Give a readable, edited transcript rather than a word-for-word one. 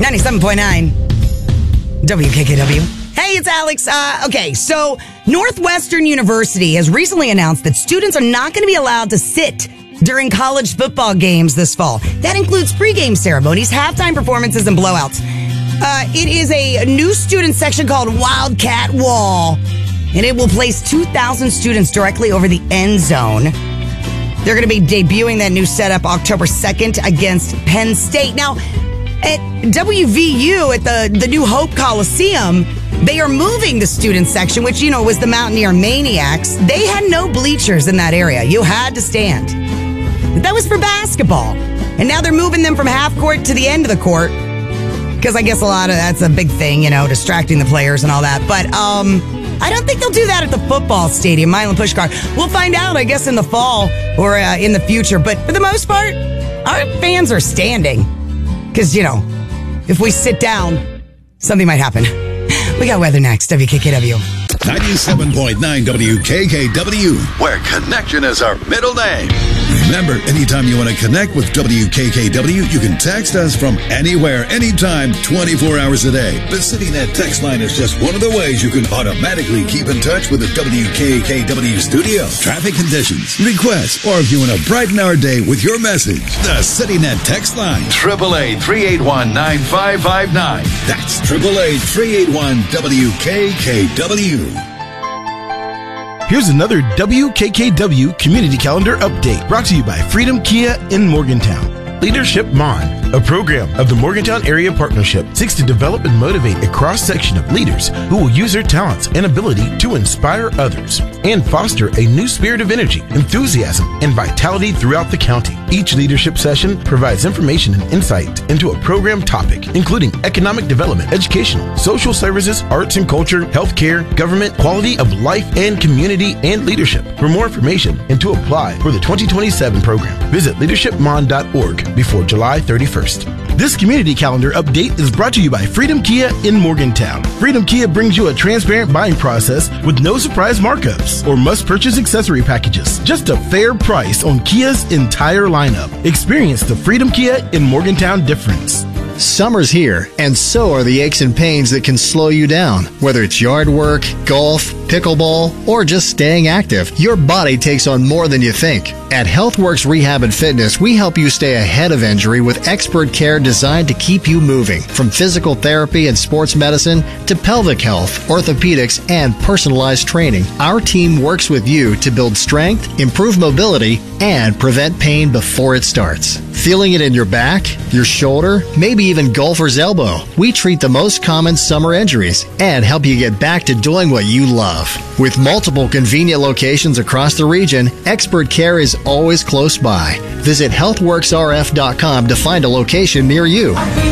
97.9 WKKW. Hey, it's Alex. Okay, so Northwestern University has recently announced that students are not going to be allowed to sit during college football games this fall. That includes pregame ceremonies, halftime performances, and blowouts. It is a new student section called Wildcat Wall, and it will place 2,000 students directly over the end zone. They're going to be debuting that new setup October 2nd against Penn State. Now, at WVU, at the New Hope Coliseum, they are moving the student section, which, was the Mountaineer Maniacs. They had no bleachers in that area. You had to stand. That was for basketball. And now they're moving them from half court to the end of the court. Because I guess that's a big thing, distracting the players and all that. But I don't think they'll do that at the football stadium, Milan Puskar. We'll find out, I guess, in the fall or in the future. But for the most part, our fans are standing. Because, if we sit down, something might happen. We got weather next, WKKW. 97.9 WKKW, where connection is our middle name. Remember, anytime you want to connect with WKKW, you can text us from anywhere, anytime, 24 hours a day. The CityNet text line is just one of the ways you can automatically keep in touch with the WKKW studio. Traffic conditions, requests, or if you want to brighten our day with your message, the CityNet text line, 888-381-9559. That's 888-381-WKKW. Here's another WKKW Community Calendar update brought to you by Freedom Kia in Morgantown. Leadership Mon, a program of the Morgantown Area Partnership, seeks to develop and motivate a cross-section of leaders who will use their talents and ability to inspire others and foster a new spirit of energy, enthusiasm, and vitality throughout the county. Each leadership session provides information and insight into a program topic, including economic development, educational, social services, arts and culture, healthcare, government, quality of life, and community and leadership. For more information and to apply for the 2027 program, visit leadershipmon.org before July 31st. This community calendar update is brought to you by Freedom Kia in Morgantown. Freedom Kia brings you a transparent buying process with no surprise markups or must-purchase accessory packages. Just a fair price on Kia's entire lineup. Experience the Freedom Kia in Morgantown difference. Summer's here, and so are the aches and pains that can slow you down. Whether it's yard work, golf, pickleball, or just staying active, your body takes on more than you think. At HealthWorks Rehab and Fitness, we help you stay ahead of injury with expert care designed to keep you moving. From physical therapy and sports medicine to pelvic health, orthopedics, and personalized training, our team works with you to build strength, improve mobility, and prevent pain before it starts. Feeling it in your back, your shoulder, maybe even golfer's elbow? We treat the most common summer injuries and help you get back to doing what you love. With multiple convenient locations across the region, expert care is always close by. Visit healthworksrf.com to find a location near you.